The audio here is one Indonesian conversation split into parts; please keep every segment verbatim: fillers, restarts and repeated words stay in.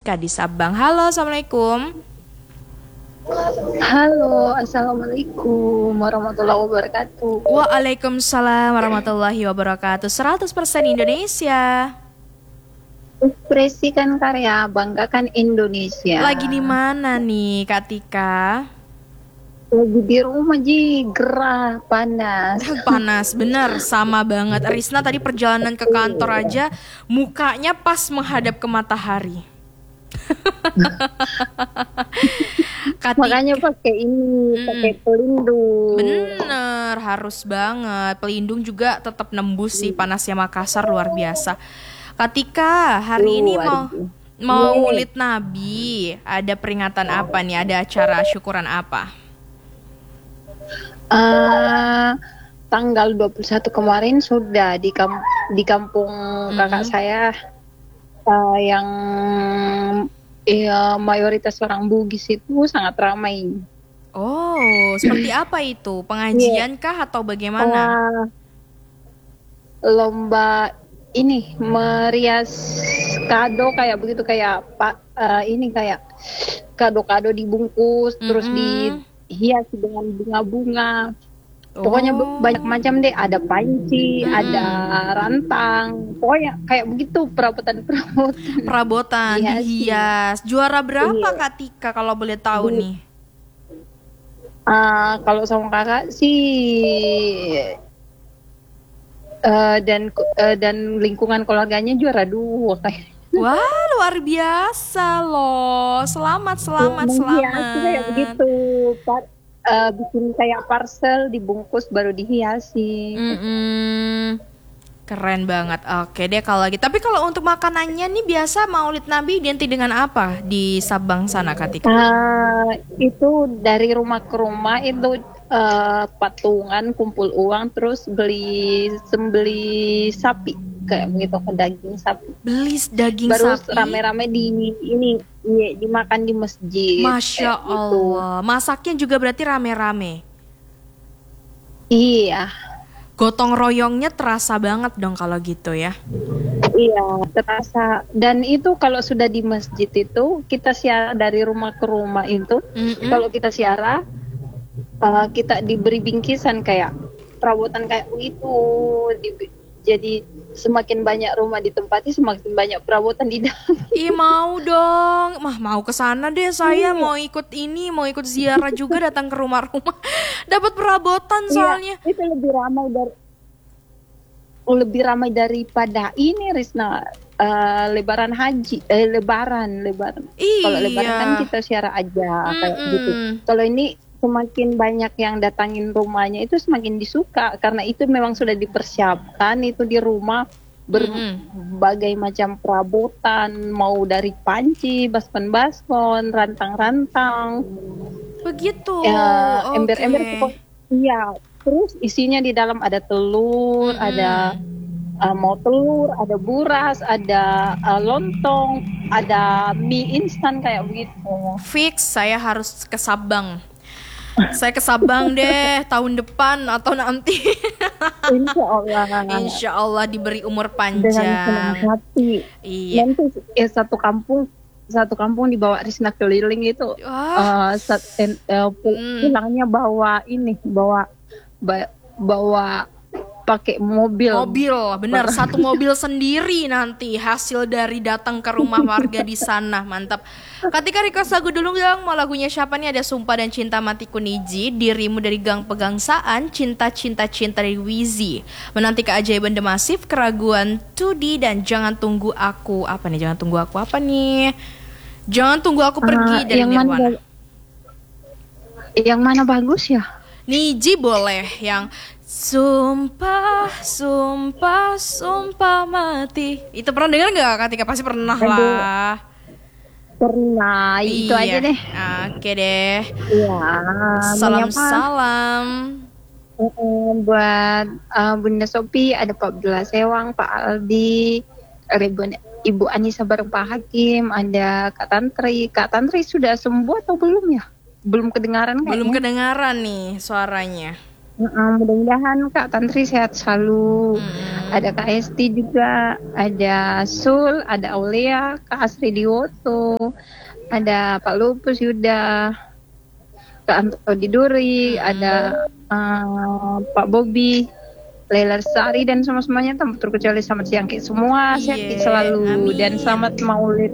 Katika di Sabang. Halo, Assalamualaikum. Halo, Assalamualaikum warahmatullahi wabarakatuh. Waalaikumsalam warahmatullahi wabarakatuh. seratus persen Indonesia. Ekspresikan karya, banggakan Indonesia. Lagi di mana nih, Katika? Lagi di rumah, Ji, gerah, panas. Panas, bener, sama banget. Risna tadi perjalanan ke kantor aja, mukanya pas menghadap ke matahari. Katika, Makanya pakai ini, Mm-mm. pakai pelindung. bener, harus banget. Pelindung juga tetap nembus sih panasnya Makassar, luar biasa. Katika, hari ini Luar mau biasa. mau Iya. Maulid Nabi. Ada peringatan apa nih? Ada acara syukuran apa? Eh, tanggal dua puluh satu kemarin sudah di kam- di kampung kakak Mhm. saya eh, yang ya, mayoritas orang Bugis itu sangat ramai. Oh, seperti apa itu? Pengajian kah atau bagaimana? Wah, lomba ini merias kado kayak begitu, kayak pak eh, ini kayak kado-kado dibungkus terus Mm-mm. dihias dengan bunga-bunga. Pokoknya be- Oh. banyak macam deh, ada panci, Mm-mm. ada rantang, pokoknya kayak begitu perabotan-perabotan. Perabotan Dihiasi. dihias. Juara berapa Iya. Kak Tika kalau boleh tahu Iya. nih? Ah, kalau sama kakak sih eh, dan eh, dan lingkungan keluarganya juara dua kayak. Wah, luar biasa loh. Selamat, selamat, Menghiasi kayak selamat. begitu. Par- eh, bikin kayak parcel dibungkus baru dihiasi. Mm-mm. Keren banget. Oke deh kalau gitu. Tapi kalau untuk makanannya nih biasa Maulid Nabi identik dengan apa di Sabang sana Kak Tika? Ah, itu dari rumah ke rumah itu eh, patungan, kumpul uang, terus beli sembeli sapi kayak begitu, ke daging sapi. Beli daging Baru sapi. rame-rame di ini iya, dimakan di masjid. Masya kayak gitu. Allah. Masaknya juga berarti rame-rame. Iya, Gotong royongnya terasa banget dong kalau gitu ya. iya terasa. Dan itu kalau sudah di masjid itu kita siara dari rumah ke rumah itu. Mm-mm. Kalau kita siara, uh, kita diberi bingkisan kayak perabotan kayak itu. Di- jadi semakin banyak rumah ditempati, semakin banyak perabotan di dalam. Ih mau dong, mah mau ke sana deh saya, mau ikut ini, mau ikut ziarah juga, datang ke rumah-rumah, dapat perabotan soalnya. Iya, itu lebih ramai dari lebih ramai daripada ini, Risna. Uh, lebaran haji, eh, lebaran, lebaran. Kalau lebaran kan Iya. kita siara aja kayak Mm-mm. gitu. Kalau ini semakin banyak yang datangin rumahnya itu semakin disuka karena itu memang sudah dipersiapkan itu di rumah berbagai macam perabotan, mau dari panci, baskom-baskom, rantang-rantang, Begitu. ya, Oke. ember-ember pokok- iya. Terus isinya di dalam ada telur, Mm-mm. ada uh, mau telur, ada buras, ada uh, lontong, ada mie instan kayak begitu. Fix saya harus ke Sabang. Saya ke Sabang deh tahun depan atau nanti. Insya Allah. Insya Allah diberi umur Dengan senang panjang. hati. Iya. Nanti eh, satu kampung satu kampung dibawa Risna keliling itu. Wah. Uh, sat, en- eh, pu- Hmm. pulangnya bawa ini, bawa ba- bawa pakai mobil. Mobil, benar, satu mobil sendiri nanti hasil dari datang ke rumah warga di sana. Mantap. Ketika request lagu dulu dong, mau lagunya siapa nih? Ada Sumpah dan Cinta Matiku Niji, Dirimu dari Gang Pegangsaan, Cinta Cinta Cinta dari Wizi, Menanti Keajaiban The Massive, Keraguan Tudi, dan Jangan Tunggu Aku. Apa nih? Jangan Tunggu Aku apa nih? Jangan Tunggu Aku Pergi Ah, dari yang mana Nirwana. ba- yang mana bagus ya? Niji boleh yang Sumpah, sumpah, sumpah mati. Itu pernah dengar nggak Kak Tika? Pasti pernah Aduh. lah. Pernah, itu Iya. aja deh. Oke deh. Iya. Salam menyapa, salam. eh, buat eh, Bunda Sopi, ada Pak Abdullah Sewang, Pak Aldi, Ibu, Ibu Anissa bareng Pak Hakim, ada Kak Tantri. Kak Tantri sudah sembuh atau belum ya? Belum kedengaran kayaknya. Belum kedengaran nih suaranya. Uh, mudah-mudahan Kak Tantri sehat selalu. Hmm. Ada Kak Esti juga, ada Sul, ada Aulia, Kak Asri Diwoto, ada Pak Lupus Yuda, Kak Anto Diduri, Hmm. ada uh, Pak Bobi, Leila Sari, dan semua-semuanya tanpa terkecuali selamat siang Ki. Semua sehat Ki Iya, selalu. amin. Dan selamat Maulid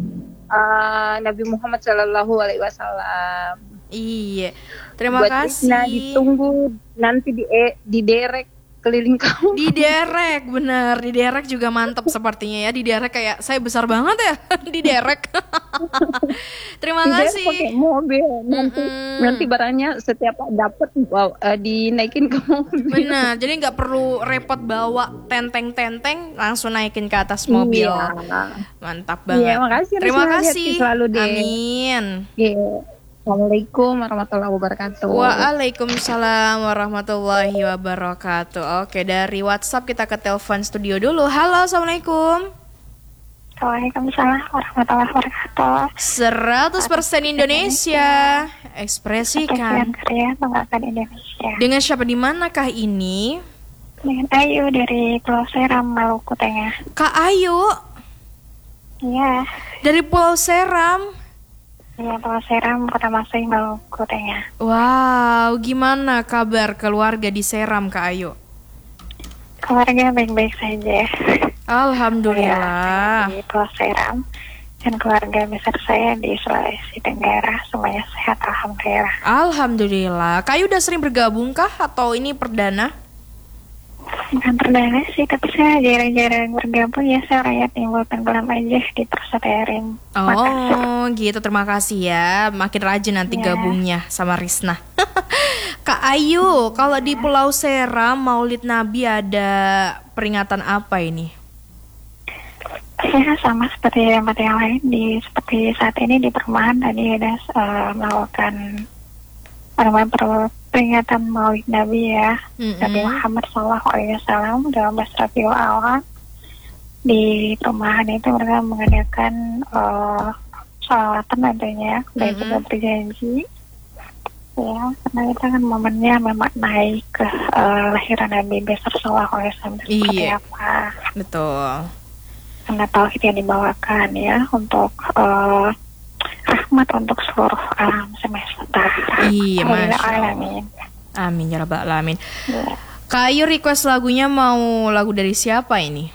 uh, Nabi Muhammad Shallallahu Alaihi Wasallam. Iya, terima Buat kasih. Rizna ditunggu nanti di e, di derek keliling kamu. Di derek, bener, di derek juga mantap sepertinya ya. Di derek kayak saya besar banget ya di derek. Terima Di derek kasih. pakai mobil. Nanti Mm-mm. nanti barangnya setiap dapat wow, uh, dinaikin ke mobil. Benar, jadi nggak perlu repot bawa tenteng-tenteng, langsung naikin ke atas mobil. Iya. Mantap banget. Iya, makasih, Terima Rizna. kasih. Hati selalu deh. Amin. Iya. Assalamualaikum warahmatullahi wabarakatuh. Waalaikumsalam warahmatullahi wabarakatuh. Oke, dari WhatsApp kita ke telepon studio dulu. Halo, assalamualaikum. Waalaikumsalam warahmatullahi wabarakatuh. seratus persen Indonesia. Ekspresikan. Ekspresikan karya banggakan Indonesia. Dengan siapa, di manakah ini? Dengan Ayu dari Pulau Seram, Maluku Tengah. Kak Ayu Iya, dari Pulau Seram. iya Pulau Seram, Kota Masui, Maluku Tengah. Wow, gimana kabar keluarga di Seram, Kak Ayu? Keluarga baik-baik saja. Alhamdulillah. Saya di Pulau Seram dan keluarga besar saya di Sulawesi Tenggara semuanya sehat, alhamdulillah. Alhamdulillah. Kak Ayu udah sering bergabung kah atau ini perdana? Bukan perdana sih, tapi saya jarang-jarang bergabung ya. Saya rakyat timbul tenggelam aja di Perseterim. Oh, gitu. Terima kasih ya. Makin rajin nanti Ya. gabungnya sama Rizna. Kak Ayu, kalau di Pulau Seram Maulid Nabi ada peringatan apa ini? Ya sama seperti tempat yang lain, di seperti saat ini di perumahan tadi ada uh, melakukan peringatan peringatan Maulid Nabi ya. Mm-mm. Nabi Muhammad Shallallahu Alaihi Wasallam dalam belas Rabiul Awal. Di perumahan itu mereka mengadakan uh, sholawatan tentunya, dan Mm-mm. juga berjanji ya, karena itu kan momennya memaknai ke uh, lahiran Nabi besar Shallallahu Alaihi Wasallam seperti Iya. apa, Betul. karena tauhid yang dibawakan ya untuk uh, rahmat untuk seluruh alam semesta. Iya, Masya Allah. Alamin. Amin ya rabbal alamin. Ya. Kak Ayu request lagunya mau lagu dari siapa ini?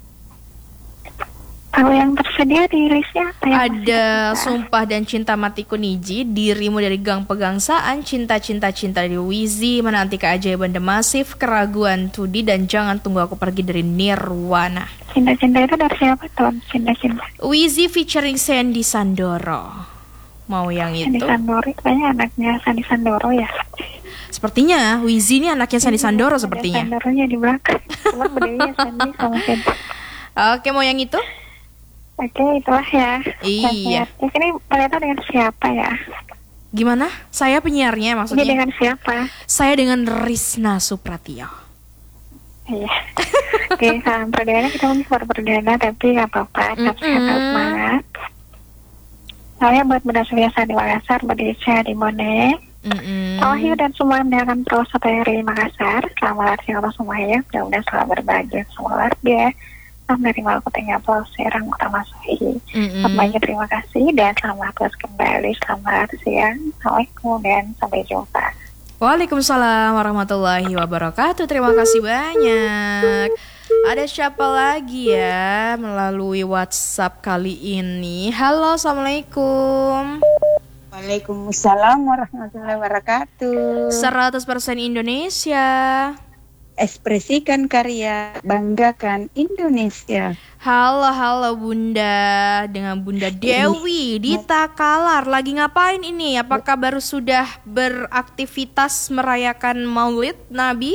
Kalau yang tersedia di listnya apa yang masih Ada tersisa? Sumpah dan Cinta Matiku Niji, Dirimu dari Gang Pegangsaan, Cinta Cinta Cinta dari Wizi, Menanti Keajaiban The Massive, Keraguan Tudi, dan Jangan Tunggu Aku Pergi dari Nirwana. Cinta-cinta itu dari siapa tuh? Cinta-cinta Wizi featuring Sandy Sandoro. Mau yang Sandi itu? Sandoro, kayaknya anaknya Sandi Sandoro ya. Sepertinya Wizi ini anaknya Sandy Sandoro Ada sepertinya. Sandoronya di belakang. Cuma bedanya Sandi sama Cinta. Oke, mau yang itu? Oke, itulah ya. Iya. Terus ini ternyata dengan siapa ya? Gimana? Saya penyiarnya Ini maksudnya? dengan siapa? Saya dengan Rizna Supratio. Iya. Oke, salam perdana, kita mungkin baru perdana, tapi gak apa-apa. Tetap sehat, tetap Mm-mm. semangat. Saya buat Bunda Suliasa di Makassar, Budi Ica di Bone, Mm-mm. Wahyu dan semua yang mendengarkan Pro Sateri Makassar. Selamat siang untuk semuanya. Mudah-mudahan selalu berbahagia semua keluarga. Salam dari Maluku Tengah, Pulau Serang, Kota Masui. Mm-mm. Semuanya terima kasih dan selamat terus kembali. Selamat siang. Assalamualaikum dan sampai jumpa. Waalaikumsalam warahmatullahi wabarakatuh. Terima kasih banyak. Ada siapa lagi ya melalui WhatsApp kali ini? Halo, assalamualaikum. Waalaikumsalam warahmatullahi wabarakatuh. seratus persen Indonesia. Ekspresikan karya, banggakan Indonesia. Halo, halo Bunda. Dengan Bunda Dewi di Takalar. Lagi ngapain ini? Apakah baru sudah beraktivitas merayakan Maulid Nabi?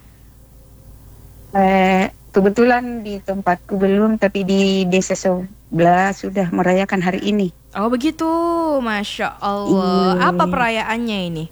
Eh, kebetulan di tempatku belum, tapi di desa sebelah sudah merayakan hari ini. Oh begitu, Masya Allah. Iya. Apa perayaannya ini?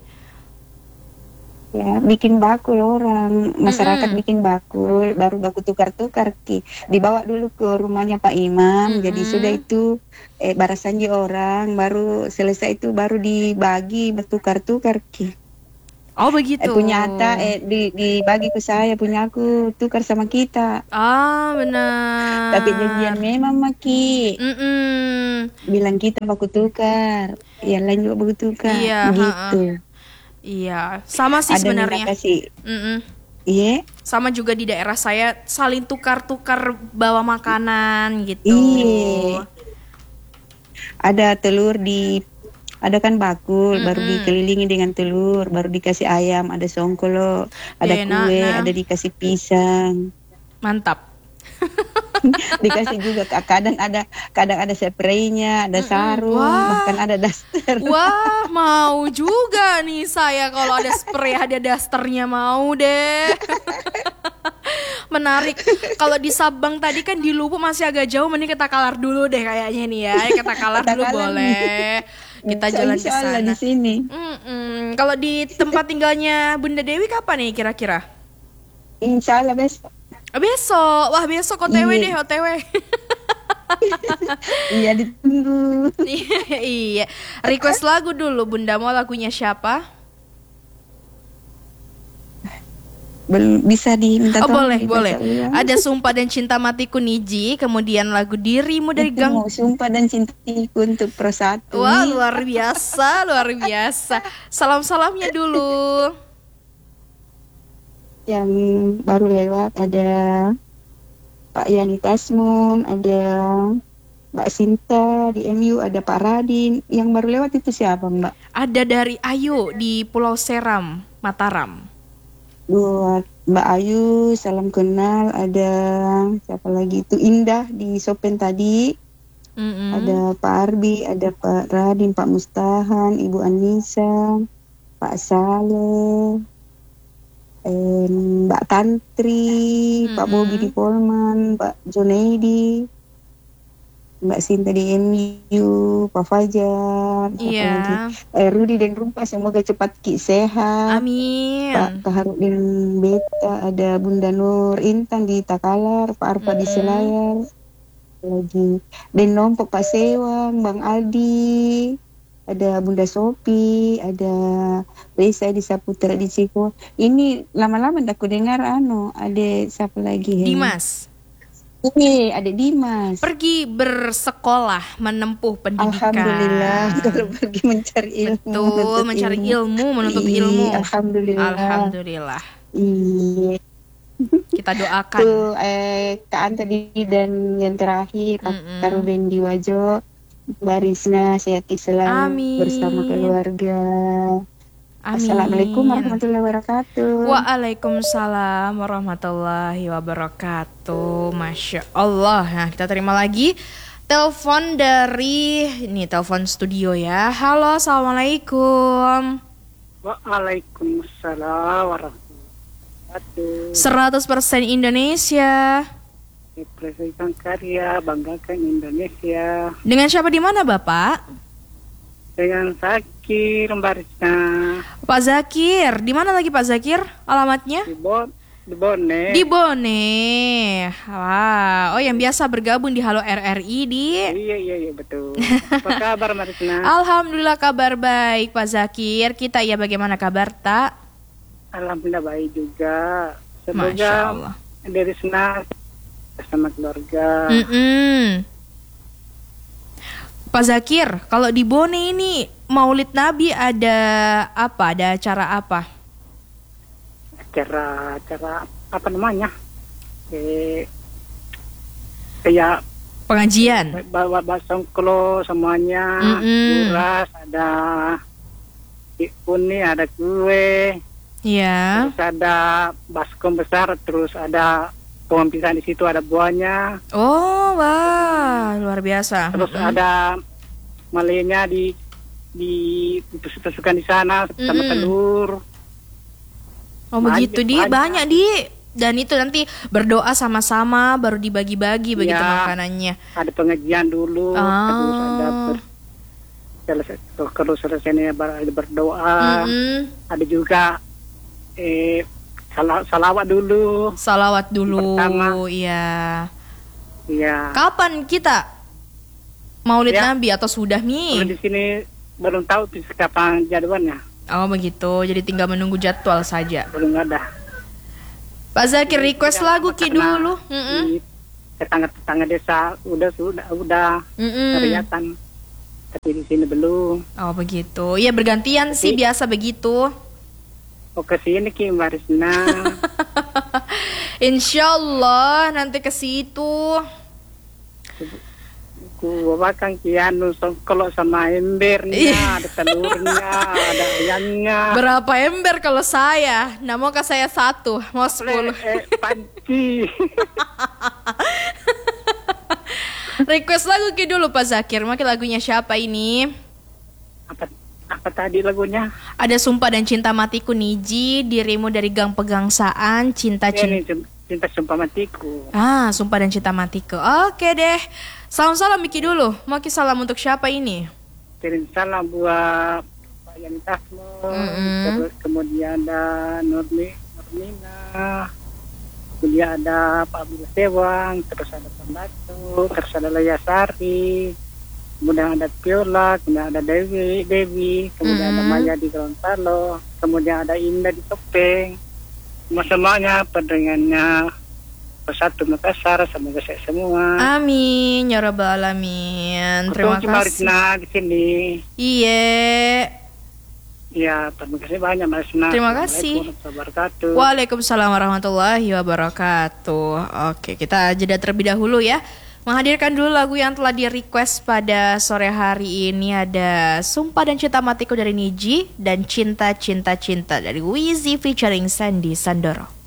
Ya, bikin bakul orang, masyarakat Mm-mm. bikin bakul, baru baku tukar-tukar ki. Dibawa dulu ke rumahnya Pak Imam, Mm-mm. jadi sudah itu eh barasanji orang, baru selesai itu baru dibagi bertukar-tukar ki. Oh begitu. Eh, punya Atta eh di, dibagi ke saya, punya aku tukar sama kita. Ah benar. Tapi janjian memang Maki. Mm-mm. Bilang kita baku tukar, yang lain juga baku tukar. Iya, gitu. Iya, sama sih Ada sebenarnya. Ada kasih. Mm-mm. Iya. Sama juga di daerah saya saling tukar-tukar bawa makanan gitu. Iya. Ada telur di, ada kan bakul, Mm-mm. baru dikelilingi dengan telur, baru dikasih ayam, ada songkolo, ada Enak, kue, nah. ada dikasih pisang, Mantap. dikasih juga kadang ada, kadang ada spraynya, ada sarung, Wah. bahkan ada daster. Wah, mau juga nih saya kalau ada spray, ada dasternya, mau deh. Menarik. Kalau di Sabang tadi kan di Luwu masih agak jauh, mending kita Kalar dulu deh kayaknya nih ya. Kita Kalar dulu Kita Kalar boleh. Kita Insya- jalan ke insya Allah sana. di sini. Mm-mm. Kalau di tempat tinggalnya Bunda Dewi kapan nih kira-kira? Insya Allah besok. Besok. Wah, besok O T W Iya. deh, O T W. Iya ditunggu. Iya. Request lagu dulu, Bunda. Mau lagunya siapa? Belum bisa diminta Oh, tolong, boleh, dibaca boleh. ulang. Ada Sumpah dan Cinta Matiku Niji, kemudian lagu Dirimu dari Itu Gang. mau sumpah dan cintaku untuk Pro Satu. Wah, luar biasa, luar biasa. Salam-salamnya dulu. Yang baru lewat ada Pak Yani Tasmun, ada Mbak Sinta di M U, ada Pak Radin. Yang baru lewat itu siapa Mbak? Ada dari Ayu di Pulau Seram, Mataram. Buat Mbak Ayu, salam kenal. Ada siapa lagi itu? Indah di Sopen tadi. Mm-mm. Ada Pak Arbi, ada Pak Radin, Pak Mustahan, Ibu Anissa, Pak Saleh, eh, Mbak Tantri, Pak Mm-mm. Bobi di Polman, Pak Junaidi, Mbak Sinta di M U, Pak Fajar, siapa Iya. lagi? Eh, Rudi dan Rumpa, semoga cepat Ki sehat. Amin. Pak Kaharudin Beta, ada Bunda Nur Intan di Takalar, Pak Arfa di Mm-mm. Selayar, lagi Ben Nompok, Pak Sewang, Bang Aldi, ada Bunda Sopi, ada Reza di Saputra di Ciko. Ini lama-lama aku dengar anu, ada siapa lagi? Hen? Dimas, Ini ada Dimas. pergi bersekolah, menempuh pendidikan. Alhamdulillah, kalau pergi mencari ilmu. Betul, menuntut mencari ilmu, menuntut Iya, ilmu. Alhamdulillah. Alhamdulillah. Iya. Kita doakan. Tuh eh Kak Anta di dan yang terakhir Kak Mm-mm. Ruben di Wajo, Barisna sehat selalu Amin. bersama keluarga. Amin. Assalamualaikum warahmatullahi wabarakatuh. Waalaikumsalam warahmatullahi wabarakatuh. Masya Allah. Nah, kita terima lagi telepon dari ini telepon studio ya. Halo, assalamualaikum. Waalaikumsalam warahmatullahi wabarakatuh. seratus persen Indonesia. Presiden karya banggakan Indonesia. Dengan siapa di mana, Bapak? Dengan Zakir Barisna Pak Zakir. Di mana lagi Pak Zakir? Alamatnya? di Bon di Bone. Di Bone. Wah, oh yang biasa bergabung di Halo R R I di. Iya iya iya betul. Apa kabar Barisna? Alhamdulillah kabar baik Pak Zakir. Kita ya bagaimana kabar tak? Alhamdulillah baik juga. Masya Semoga Allah. dari sana bersama keluarga. Mm-mm. Pak Zakir, kalau di Bone ini Maulid Nabi ada apa? Ada acara apa? Acara acara apa namanya? Eh kayak Pengajian. bawa basongklo semuanya, Mm-mm. buras, ada uni, ada kue, Iya. terus ada baskom besar, terus ada pohon pisang di situ, ada buahnya, Oh, wah, luar biasa. terus Mm-mm. ada malenya di di tusuk-tusukan di sana sama Mm-mm. telur. Oh, begitu Banyak, di banyak. banyak di dan itu nanti berdoa sama-sama baru dibagi-bagi begitu Ya. makanannya. Ada pengajian dulu, Ah. terus ada ber, selesai, kalau selesainya ber- berdoa, Mm-mm. ada juga eh sala- salawat dulu, Salawat dulu, Pertama. iya. ya. Kapan kita Maulid Ya. Nabi atau sudah Kalau Mi? di sini belum tahu tuh kapan jadwalnya. Oh begitu, jadi tinggal menunggu jadwal saja. belum ada. Pak Zakir request lagu Ki Karena dulu. Mm-mm. di tetangga-tetangga desa udah sudah udah Mm-mm. kelihatan, tapi di sini belum. Oh begitu, iya bergantian sih Tapi- biasa begitu. Oh ke sini Ki Mbak Risna. Insya Allah nanti ke situ. Ku bawakan Ki anu so- kalau sama embernya, Iya. ada telurnya, ada ayamnya. Berapa ember kalau saya? Nah maukah saya satu? Mau sepuluh? Eh, panci. Request lagu Ki dulu Pak Zakir. Makin lagunya siapa ini? apa apa tadi lagunya? Ada Sumpah dan Cinta Matiku Niji, Dirimu dari Gang Pegangsaan, Cinta Ini Cinta. cinta sumpah matiku. Ah, Sumpah dan Cinta Matiku. Oke deh. Salam-salam Miki dulu. Mau Ki salam untuk siapa ini? Kirim salam buat Pak Yani Tasmo, Mm-mm. terus kemudian ada Nurmi, Nurmina, kemudian ada Pak Abdul Sewang, terus ada Pembatu, terus ada Layasari, kemudian ada Piola, kemudian ada Dewi, Dewi, kemudian ada Mm-mm. Maya di Gorontalo, kemudian ada Indah di Topeng. Semua semuanya pendengarnya Satu Makassar, semoga sehat semua. Amin ya rabbal alamin. Terima Untuk Mbak kasih. Risna di sini. Iya. Ya, terima kasih banyak Mbak Risna. Terima kasih. Assalamualaikum warahmatullahi wabarakatuh. Waalaikumsalam warahmatullahi wabarakatuh. Oke, kita jeda terlebih dahulu ya. Menghadirkan dulu lagu yang telah di request pada sore hari ini, ada Sumpah dan Cinta Matiku dari Niji dan Cinta Cinta Cinta dari Wizi featuring Sandy Sandoro.